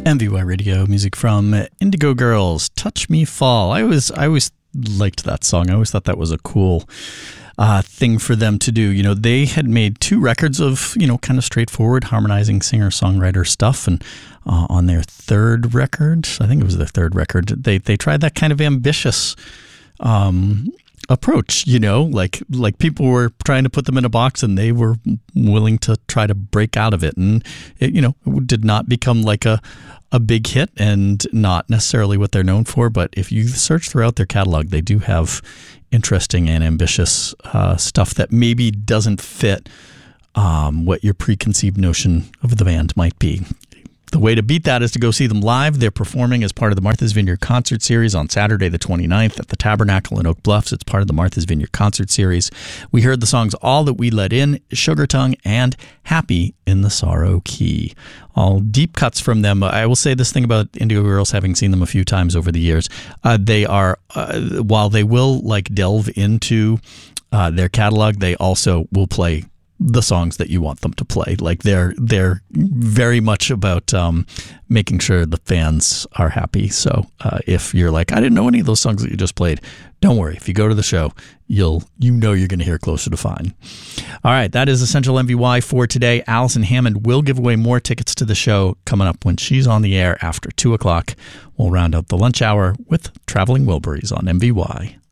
MVY Radio, music from Indigo Girls, Touch Me Fall. I always liked that song. I always thought that was a cool thing for them to do. You know, they had made 2 records of, you know, kind of straightforward harmonizing singer-songwriter stuff, and on their 3rd record, I think it was their 3rd record, they tried that kind of ambitious approach, you know, like people were trying to put them in a box and they were willing to try to break out of it, and it, you know, it did not become like a big hit and not necessarily what they're known for. But if you search throughout their catalog, they do have interesting and ambitious stuff that maybe doesn't fit what your preconceived notion of the band might be. The way to beat that is to go see them live. They're performing as part of the Martha's Vineyard Concert Series on Saturday the 29th at the Tabernacle in Oak Bluffs. It's part of the Martha's Vineyard Concert Series. We heard the songs All That We Let In, Sugar Tongue, and Happy in the Sorrow Key. All deep cuts from them. I will say this thing about Indigo Girls, having seen them a few times over the years. They are, while they will like delve into their catalog, they also will play the songs that you want them to play. Like they're very much about making sure the fans are happy. So if you're like, I didn't know any of those songs that you just played, don't worry. If you go to the show, you're going to hear Closer to Fine. All right, that is Essential MVY for today. Allison Hammond will give away more tickets to the show coming up when she's on the air after 2 o'clock. We'll round out the lunch hour with Traveling Wilburys on MVY.